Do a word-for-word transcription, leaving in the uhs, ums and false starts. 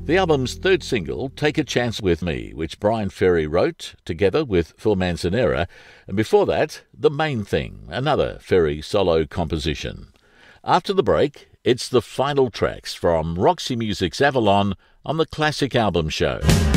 The album's third single, Take a Chance with Me, which Brian Ferry wrote together with Phil Manzanera, and before that, The Main Thing, another Ferry solo composition. After the break, it's the final tracks from Roxy Music's Avalon on the Classic Album Show.